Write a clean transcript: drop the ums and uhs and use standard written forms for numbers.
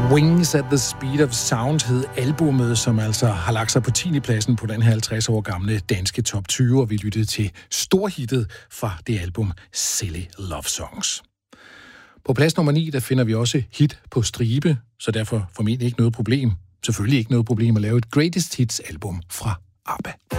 Wings at the Speed of Sound hed albummet, som altså har lagt sig på 10. pladsen på den her 50 år gamle danske top 20, og vi lyttede til storhittet fra det album Silly Love Songs. På plads nummer 9, der finder vi også hit på stribe, så derfor formentlig ikke noget problem. Selvfølgelig ikke noget problem at lave et Greatest Hits album fra ABBA.